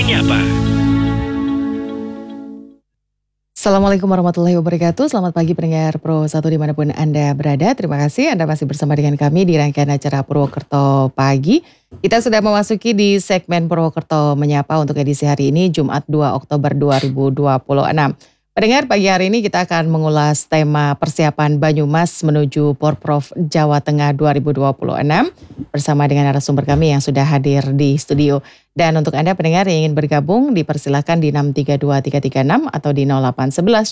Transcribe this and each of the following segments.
Menyapa. Assalamualaikum warahmatullahi wabarakatuh. Selamat pagi pendengar Pro 1 dimanapun Anda berada. Terima kasih Anda masih bersama dengan kami di rangkaian acara Purwokerto Pagi. Kita sudah memasuki di segmen Purwokerto Menyapa untuk edisi hari ini Jumat 2 Oktober 2026. Pendengar, pagi hari ini kita akan mengulas tema persiapan Banyumas menuju Porprov Jawa Tengah 2026 bersama dengan narasumber kami yang sudah hadir di studio. Dan untuk Anda pendengar yang ingin bergabung, dipersilakan di 632336 atau di 0811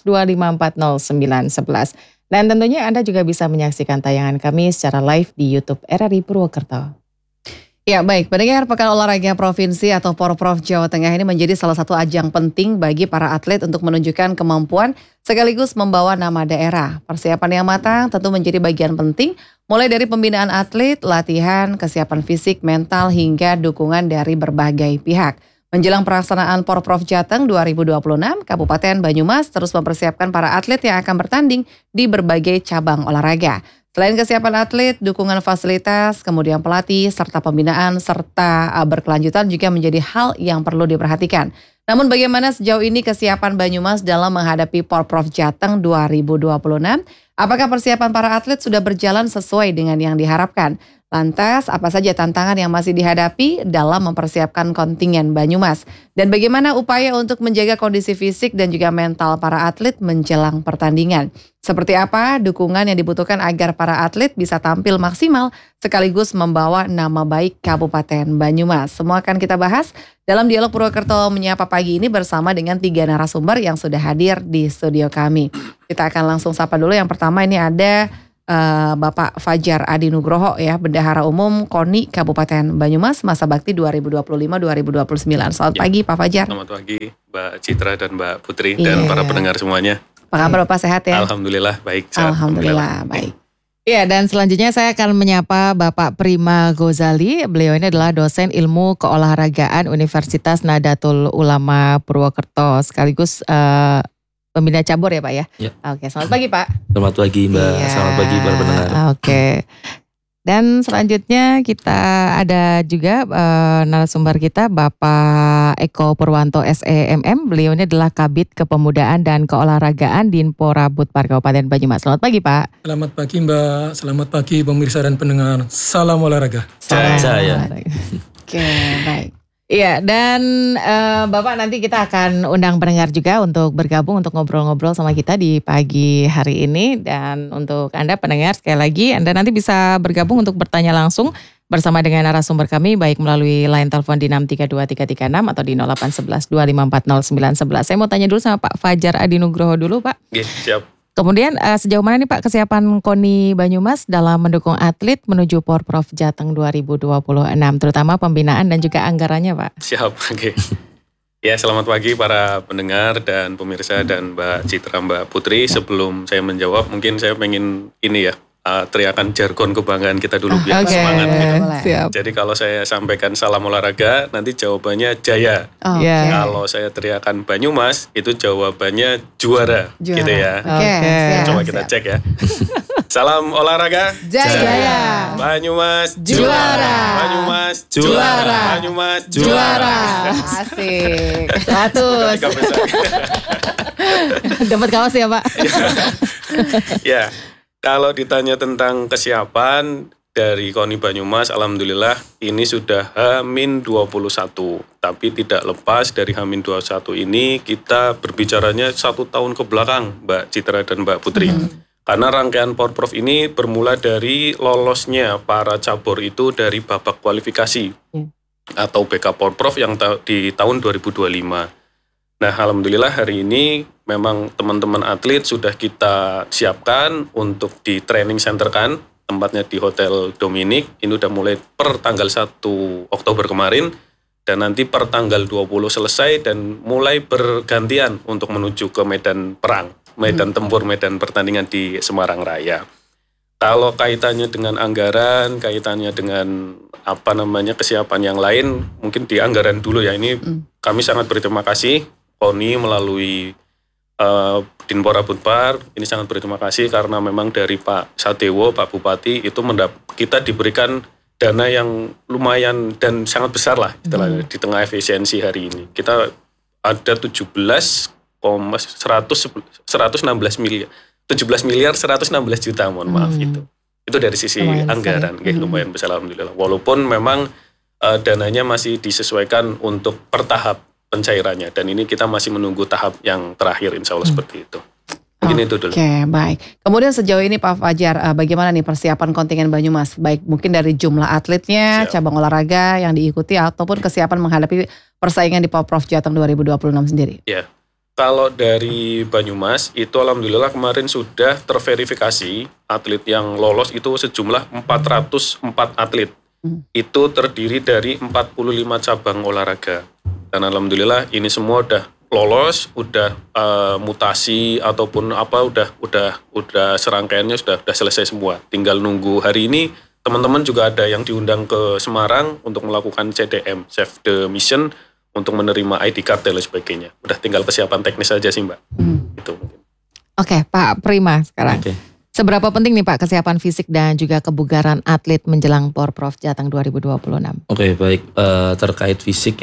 2540 911. Dan tentunya Anda juga bisa menyaksikan tayangan kami secara live di YouTube RRI Purwokerto. Ya baik, pendengar, Pekan Olahraga Provinsi atau Porprov Jawa Tengah ini menjadi salah satu ajang penting bagi para atlet untuk menunjukkan kemampuan sekaligus membawa nama daerah. Persiapan yang matang tentu menjadi bagian penting, mulai dari pembinaan atlet, latihan, kesiapan fisik, mental, hingga dukungan dari berbagai pihak. Menjelang pelaksanaan Porprov Jateng 2026, Kabupaten Banyumas terus mempersiapkan para atlet yang akan bertanding di berbagai cabang olahraga. Selain kesiapan atlet, dukungan fasilitas, kemudian pelatih, serta pembinaan, serta berkelanjutan juga menjadi hal yang perlu diperhatikan. Namun bagaimana sejauh ini kesiapan Banyumas dalam menghadapi Porprov Jateng 2026? Apakah persiapan para atlet sudah berjalan sesuai dengan yang diharapkan? Lantas, apa saja tantangan yang masih dihadapi dalam mempersiapkan kontingen Banyumas? Dan bagaimana upaya untuk menjaga kondisi fisik dan juga mental para atlet menjelang pertandingan? Seperti apa dukungan yang dibutuhkan agar para atlet bisa tampil maksimal sekaligus membawa nama baik Kabupaten Banyumas? Semua akan kita bahas dalam dialog Purwokerto Menyapa pagi ini bersama dengan 3 narasumber yang sudah hadir di studio kami. Kita akan langsung sapa dulu. Yang pertama ini ada Bapak Fajar Adi Nugroho ya, Bendahara Umum KONI Kabupaten Banyumas masa bakti 2025-2029. Selamat pagi Pak Fajar. Selamat pagi Mbak Citra dan Mbak Putri dan para pendengar semuanya. Apa kabar Bapak, sehat ya? Alhamdulillah baik. Alhamdulillah baik. Ya, dan selanjutnya saya akan menyapa Bapak Prima Ghazali. Beliau ini adalah dosen ilmu keolahragaan Universitas Nahdlatul Ulama Purwokerto sekaligus pembina cabur ya Pak ya? Ya. Oke, selamat pagi Pak. Selamat pagi Mbak, Iya. Selamat pagi para pendengar. Oke. Dan selanjutnya kita ada juga narasumber kita Bapak Eko Purwanto SEMM. Beliau ini adalah Kabid Kepemudaan dan Keolahragaan Dinpora Budpar Kabupaten Banyumas. Selamat pagi Pak. Selamat pagi Mbak, selamat pagi pemirsa dan pendengar. Salam olahraga. Jaya. Oke, baik. Iya, dan Bapak nanti kita akan undang pendengar juga untuk bergabung untuk ngobrol-ngobrol sama kita di pagi hari ini. Dan untuk Anda pendengar sekali lagi Anda nanti bisa bergabung untuk bertanya langsung bersama dengan narasumber kami baik melalui line telepon di 632336 atau di 0811 2540 911. Saya mau tanya dulu sama Pak Fajar Adi Nugroho dulu Pak. Oke, siap. Kemudian sejauh mana nih Pak kesiapan KONI Banyumas dalam mendukung atlet menuju Porprov Jateng 2026, terutama pembinaan dan juga anggarannya Pak? Siap, oke. Ya, selamat pagi para pendengar dan pemirsa dan Mbak Citra, Mbak Putri. Sebelum saya menjawab, mungkin saya pengen ini ya, teriakan jargon kebanggaan kita dulu biar semangat gitu. Siap. Jadi kalau saya sampaikan salam olahraga, nanti jawabannya jaya. Ya. Kalau saya teriakan Banyumas, itu jawabannya juara. Gitu ya. Oke. Coba kita cek ya. Salam olahraga. Jaya. Banyumas Juara. Banyumas Juara. Banyumas Juara. Asik. Status. Dapat kaos ya Pak? Ya, kalau ditanya tentang kesiapan dari KONI Banyumas, alhamdulillah ini sudah H-21. Tapi tidak lepas dari H-21 ini kita berbicaranya 1 tahun ke belakang, Mbak Citra dan Mbak Putri. Karena rangkaian Porprov ini bermula dari lolosnya para cabur itu dari babak kualifikasi atau BK Porprov yang di tahun 2025. Nah, alhamdulillah hari ini memang teman-teman atlet sudah kita siapkan untuk di training center kan, tempatnya di Hotel Dominic. Ini udah mulai per tanggal 1 Oktober kemarin dan nanti per tanggal 20 selesai dan mulai bergantian untuk menuju ke medan perang, medan tempur, medan pertandingan di Semarang Raya. Kalau kaitannya dengan anggaran, kaitannya dengan kesiapan yang lain, mungkin di anggaran dulu ya. Ini kami sangat berterima kasih KONI melalui Dinpora Budpar. Ini sangat berterima kasih karena memang dari Pak Sadewo, Pak Bupati itu kita diberikan dana yang lumayan dan sangat besar lah di tengah efisiensi hari ini. Kita ada 116 miliar 116 juta, mohon maaf itu. Itu dari sisi Lumayan anggaran, besar ya. lumayan besar alhamdulillah. Walaupun memang dananya masih disesuaikan untuk per tahap pencairannya, dan ini kita masih menunggu tahap yang terakhir insya Allah seperti itu. Mungkin itu dulu. Oke, baik. Kemudian sejauh ini Pak Fajar, bagaimana nih persiapan kontingen Banyumas? Baik mungkin dari jumlah atletnya, cabang olahraga yang diikuti, ataupun kesiapan menghadapi persaingan di Porprov Jateng 2026 sendiri. Ya, kalau dari Banyumas itu alhamdulillah kemarin sudah terverifikasi atlet yang lolos itu sejumlah 404 atlet. Itu terdiri dari 45 cabang olahraga. Dan alhamdulillah ini semua udah lolos, udah mutasi ataupun apa udah serangkaiannya sudah selesai semua. Tinggal nunggu hari ini. Teman-teman juga ada yang diundang ke Semarang untuk melakukan CDM, Save the Mission, untuk menerima ID card dan lain sebagainya. Udah tinggal persiapan teknis aja sih Mbak. Itu mungkin. Oke, Pak Prima sekarang. Oke. Seberapa penting nih Pak kesiapan fisik dan juga kebugaran atlet menjelang Porprov Jateng 2026? Oke, baik. Terkait fisik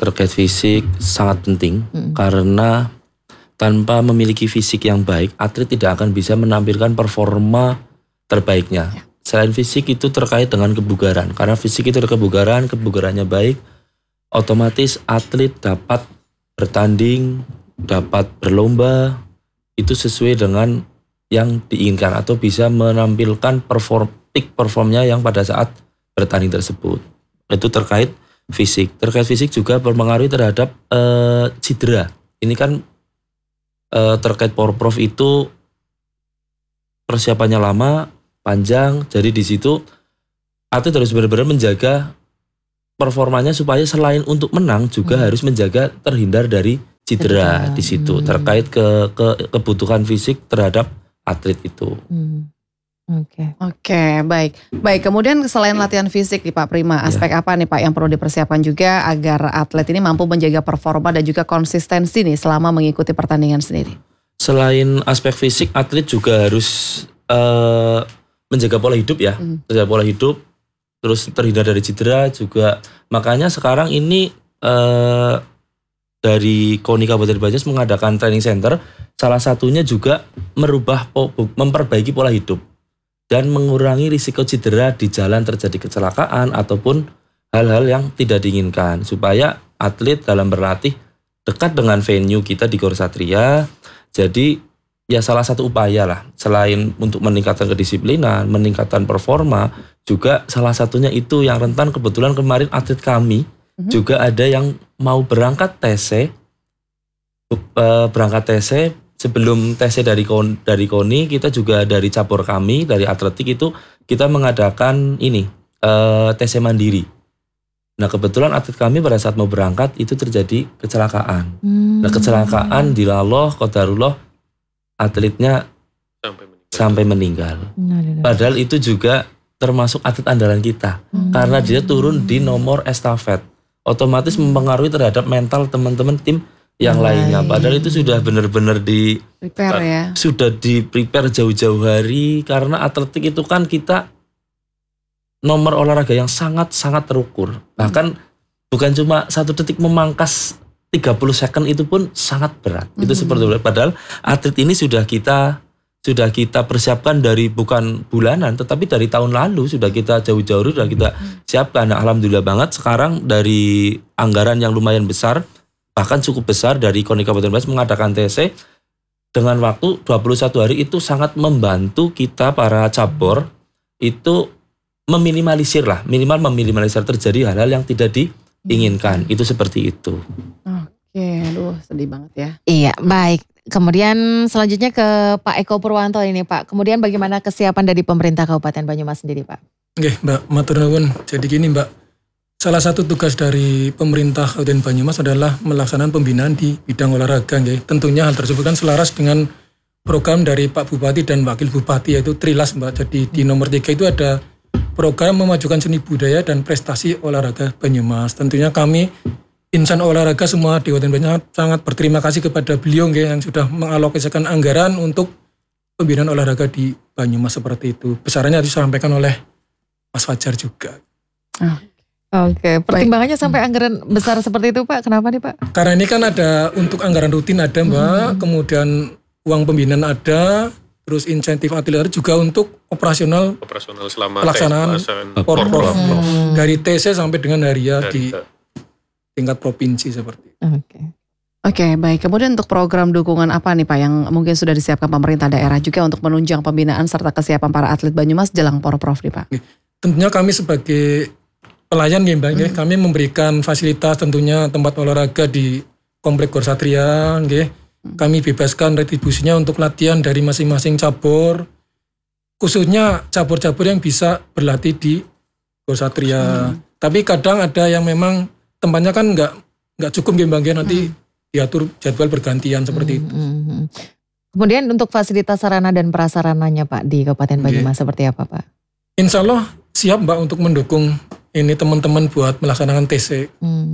sangat penting karena tanpa memiliki fisik yang baik, atlet tidak akan bisa menampilkan performa terbaiknya. Selain fisik itu terkait dengan kebugaran, karena fisik itu ada kebugarannya baik, otomatis atlet dapat bertanding, dapat berlomba, itu sesuai dengan yang diinginkan atau bisa menampilkan peak performnya yang pada saat bertanding tersebut. Itu terkait fisik. Terkait fisik juga berpengaruh terhadap cedera. Ini kan terkait Porprov itu persiapannya lama, panjang, jadi di situ atlet harus benar-benar menjaga performanya supaya selain untuk menang juga harus menjaga terhindar dari cedera di situ. Terkait kebutuhan fisik terhadap atlet itu. Oke, baik. Kemudian selain latihan fisik nih Pak Prima, aspek apa nih Pak yang perlu dipersiapkan juga agar atlet ini mampu menjaga performa dan juga konsistensi nih selama mengikuti pertandingan sendiri? Selain aspek fisik, atlet juga harus menjaga pola hidup ya. Menjaga pola hidup, terus terhindar dari cedera juga. Makanya sekarang ini dari KONI Kabupaten Banyumas mengadakan training center, salah satunya juga memperbaiki pola hidup dan mengurangi risiko cedera di jalan terjadi kecelakaan ataupun hal-hal yang tidak diinginkan, supaya atlet dalam berlatih dekat dengan venue kita di Gor Satria. Jadi ya salah satu upaya lah, selain untuk meningkatkan kedisiplinan, meningkatkan performa, juga salah satunya itu yang rentan. Kebetulan kemarin atlet kami juga ada yang mau berangkat TC, sebelum TC dari KONI, kita juga dari cabur kami, dari atletik itu kita mengadakan ini TC mandiri. Nah kebetulan atlet kami pada saat mau berangkat itu terjadi kecelakaan. Nah kecelakaan dilallah qadarullah, atletnya sampai meninggal. Padahal itu juga termasuk atlet andalan kita, karena dia turun di nomor estafet. Otomatis mempengaruhi terhadap mental teman-teman tim yang lainnya. Padahal itu sudah benar-benar sudah di prepare jauh-jauh hari, karena atletik itu kan kita nomor olahraga yang sangat-sangat terukur. Bahkan bukan cuma 1 detik memangkas 30 second itu pun sangat berat. Itu seperti itu. Padahal atlet ini sudah kita persiapkan dari bukan bulanan, tetapi dari tahun lalu sudah kita jauh-jauh sudah kita siapkan. Nah, alhamdulillah banget sekarang dari anggaran yang lumayan besar, bahkan cukup besar dari KONI Kabupaten Banyumas mengadakan TC dengan waktu 21 hari, itu sangat membantu kita para cabur itu meminimalisir terjadi hal-hal yang tidak diinginkan. Itu seperti itu. Oke, aduh sedih banget ya. Iya, baik. Kemudian selanjutnya ke Pak Eko Purwanto ini Pak. Kemudian bagaimana kesiapan dari pemerintah Kabupaten Banyumas sendiri Pak? Oke Mbak, matur nuwun. Jadi gini Mbak, salah satu tugas dari pemerintah Kabupaten Banyumas adalah melaksanakan pembinaan di bidang olahraga. Tentunya hal tersebut kan selaras dengan program dari Pak Bupati dan Wakil Bupati, yaitu Trilas Mbak. Jadi di nomor 3 itu ada program memajukan seni budaya dan prestasi olahraga Banyumas. Tentunya kami insan olahraga semua di Kabupaten Banyumas sangat berterima kasih kepada beliau yang sudah mengalokasikan anggaran untuk pembinaan olahraga di Banyumas seperti itu. Besarannya disampaikan oleh Mas Fajar juga. Oke, pertimbangannya sampai anggaran besar seperti itu Pak, kenapa nih Pak? Karena ini kan ada untuk anggaran rutin ada Mbak, kemudian uang pembinaan ada, terus insentif atlet ada juga untuk operasional selama pelaksanaan Porprov. Dari TC sampai dengan Haria di tingkat provinsi seperti itu. Oke, baik. Kemudian untuk program dukungan apa nih Pak yang mungkin sudah disiapkan pemerintah daerah juga untuk menunjang pembinaan serta kesiapan para atlet Banyumas jelang Porprov nih Pak? Tentunya kami sebagai pelayan nih Mbak, kami memberikan fasilitas tentunya tempat olahraga di Komplek Gor Satria, kami bebaskan retribusinya untuk latihan dari masing-masing cabur, khususnya cabur-cabur yang bisa berlatih di Gor Satria. Tapi kadang ada yang memang tempatnya kan nggak cukup Mbak, nanti diatur jadwal bergantian seperti itu. Kemudian untuk fasilitas sarana dan prasarananya Pak di Kabupaten Banyumas seperti apa Pak? Insya Allah siap Mbak untuk mendukung ini teman-teman buat melaksanakan TC.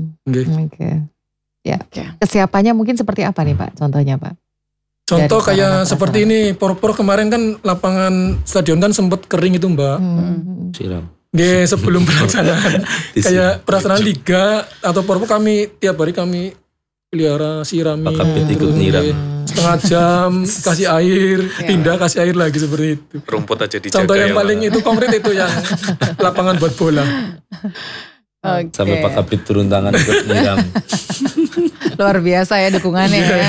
Ya. Kesiapannya mungkin seperti apa nih Pak? Contohnya Pak? Contoh kayak seperti ini, Porprov kemarin kan lapangan stadion kan sempat kering itu Mbak. Siram. Sebelum pelaksanaan. Kayak pelaksanaan liga atau Porprov kami tiap hari kami pelihara sirami. Pak Kapit ikut nyiram. Setengah jam kasih air, pindah kasih air lagi seperti itu. Rumput aja dijaga. Contoh yang paling itu konkret itu yang lapangan buat bola. Sampai Pak Kapit turun tangan ikut nyiram. Luar biasa ya dukungannya ya.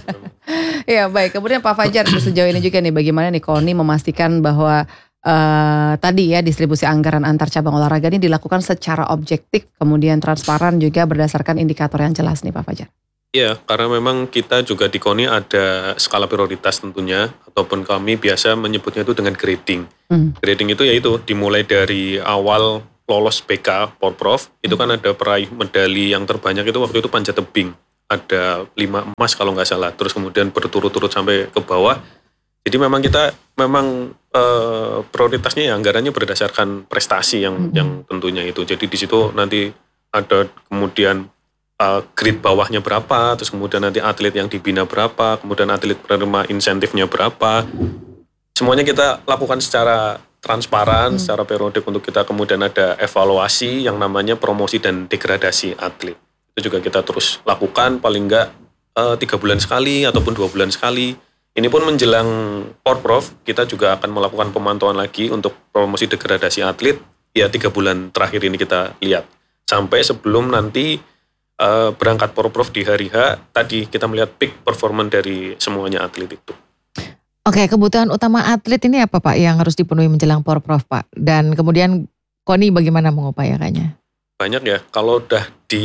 Ya baik, kemudian Pak Fajar sejauh ini juga nih bagaimana nih KONI memastikan bahwa tadi ya distribusi anggaran antar cabang olahraga ini dilakukan secara objektif kemudian transparan juga berdasarkan indikator yang jelas nih Pak Fajar. Iya, karena memang kita juga di KONI ada skala prioritas tentunya, ataupun kami biasa menyebutnya itu dengan grading. Grading itu yaitu dimulai dari awal lolos PK Porprov, itu kan ada peraih medali yang terbanyak itu waktu itu panjat tebing. Ada 5 emas kalau nggak salah, terus kemudian berturut-turut sampai ke bawah. Jadi memang kita prioritasnya ya anggarannya berdasarkan prestasi yang tentunya itu. Jadi di situ nanti ada kemudian grade bawahnya berapa, terus kemudian nanti atlet yang dibina berapa, kemudian atlet penerima insentifnya berapa. Semuanya kita lakukan secara transparan, secara periodik untuk kita kemudian ada evaluasi yang namanya promosi dan degradasi atlet. Itu juga kita terus lakukan paling enggak 3 bulan sekali ataupun 2 bulan sekali. Ini pun menjelang Porprov, kita juga akan melakukan pemantauan lagi untuk promosi degradasi atlet. Ya 3 bulan terakhir ini kita lihat. Sampai sebelum nanti berangkat Porprov di hari H, tadi kita melihat peak performance dari semuanya atlet itu. Oke, kebutuhan utama atlet ini apa Pak yang harus dipenuhi menjelang Porprov Pak? Dan kemudian KONI bagaimana mengupayakannya? Banyak ya, kalau udah di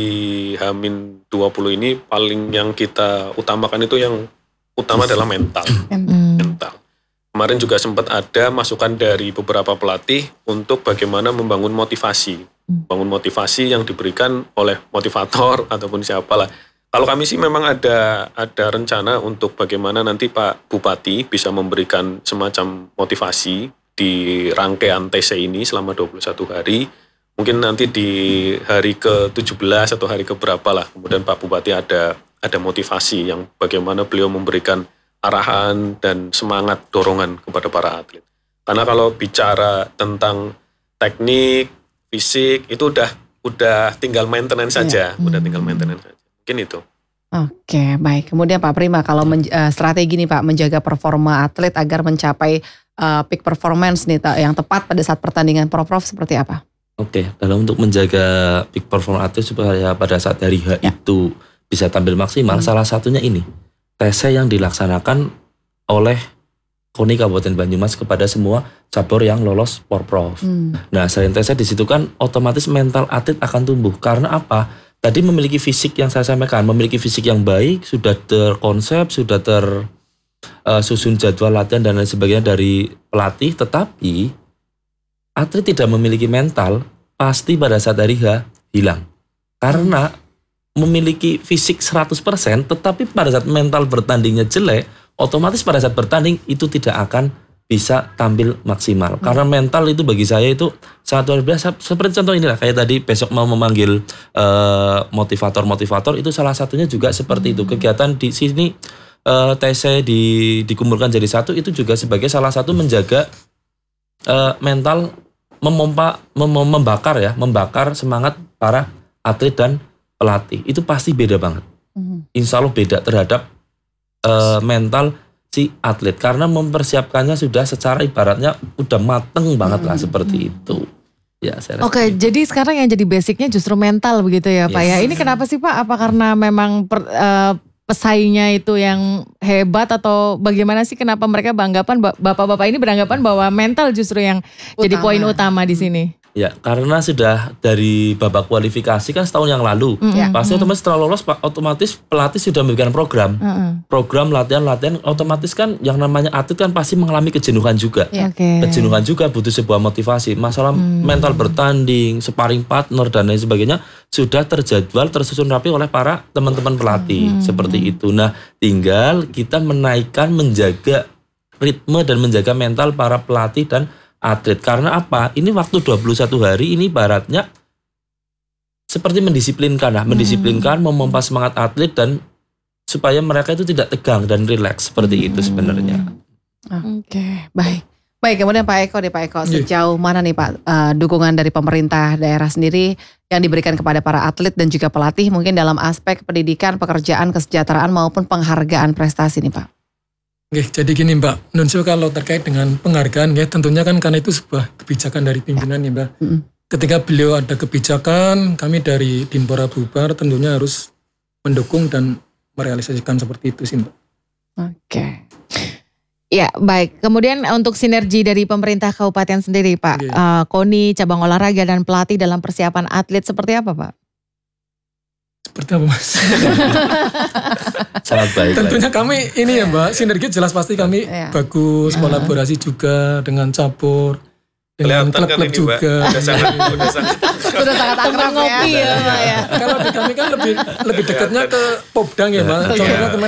H-20 ini paling yang kita utamakan itu yang utama adalah mental. Mental. Kemarin juga sempat ada masukan dari beberapa pelatih untuk bagaimana membangun motivasi. Bangun motivasi yang diberikan oleh motivator ataupun siapalah. Kalau kami sih memang ada rencana untuk bagaimana nanti Pak Bupati bisa memberikan semacam motivasi di rangkaian TC ini selama 21 hari. Mungkin nanti di hari ke-17 atau hari ke-berapa lah. Kemudian Pak Bupati ada motivasi yang bagaimana beliau memberikan arahan dan semangat dorongan kepada para atlet. Karena kalau bicara tentang teknik, fisik itu udah tinggal maintenance saja, udah tinggal maintenance saja. Mungkin itu. Oke, baik. Kemudian Pak Prima, kalau strategi nih Pak menjaga performa atlet agar mencapai peak performance nih yang tepat pada saat pertandingan Porprov seperti apa? Oke, dalam untuk menjaga peak performance atlet supaya pada saat hari H itu bisa tampil maksimal, salah satunya ini TC yang dilaksanakan oleh KONI Kabupaten Banyumas kepada semua cabur yang lolos Porprov. Nah, selain TC di situ kan otomatis mental atlet akan tumbuh. Karena apa? Tadi memiliki fisik yang saya sampaikan, memiliki fisik yang baik, sudah terkonsep, sudah tersusun jadwal latihan dan lain sebagainya dari pelatih, tetapi atlet tidak memiliki mental, pasti pada saat hari H hilang. Karena memiliki fisik 100%, tetapi pada saat mental bertandingnya jelek, otomatis pada saat bertanding itu tidak akan bisa tampil maksimal. Karena mental itu bagi saya itu sangat luar biasa. Seperti contoh inilah, kayak tadi besok mau memanggil motivator itu salah satunya juga seperti itu. Kegiatan di sini TC dikumpulkan jadi satu itu juga sebagai salah satu menjaga mental membakar semangat para atlet dan pelatih. Itu pasti beda banget. Insya Allah beda terhadap mental si atlet karena mempersiapkannya sudah secara ibaratnya udah mateng banget lah seperti itu. Ya, saya rasa Oke, gitu. jadi sekarang yang jadi basicnya justru mental begitu ya Pak ya. Yes. Ini kenapa sih Pak? Apa karena memang pesaingnya itu yang hebat atau bagaimana sih kenapa mereka bapak-bapak ini beranggapan bahwa mental justru yang jadi poin utama di sini? Ya, karena sudah dari babak kualifikasi kan setahun yang lalu. Pasti otomatis setelah lolos otomatis pelatih sudah memberikan program latihan otomatis kan yang namanya atlet kan pasti mengalami kejenuhan juga. Oke. Kejenuhan juga butuh sebuah motivasi. Masalah mental bertanding, sparring partner dan lain sebagainya sudah terjadwal, tersusun rapi oleh para teman-teman pelatih seperti itu. Nah, tinggal kita menaikkan, menjaga ritme dan menjaga mental para pelatih dan atlet. Karena apa? Ini waktu 21 hari ini ibaratnya seperti mendisiplinkan lah, mendisiplinkan, memompa semangat atlet dan supaya mereka itu tidak tegang dan rileks seperti itu sebenarnya. Oke, baik. Baik, kemudian Pak Eko, sejauh mana nih Pak dukungan dari pemerintah daerah sendiri yang diberikan kepada para atlet dan juga pelatih mungkin dalam aspek pendidikan, pekerjaan, kesejahteraan maupun penghargaan prestasi nih Pak? Oke, jadi gini Mbak, Nuncio kalau terkait dengan penghargaan ya tentunya kan karena itu sebuah kebijakan dari pimpinan ya Mbak. Ketika beliau ada kebijakan, kami dari Dinpora Bubar tentunya harus mendukung dan merealisasikan seperti itu sih Mbak. Oke. Ya baik, kemudian untuk sinergi dari pemerintah kabupaten sendiri Pak, KONI, cabang olahraga dan pelatih dalam persiapan atlet seperti apa Pak? Seperti apa Mas? Sangat baik. Tentunya kami ini ya Mbak, sinergi jelas pasti kami bagus, kolaborasi juga dengan cabur, dengan Kelihatan kan klub-klub ini juga. Mbak, udah sangat Sudah sangat akrab ngopi ya Pak ya. Kalau di kami kan lebih dekatnya ke Popdang ya Mbak. Contohnya kemarin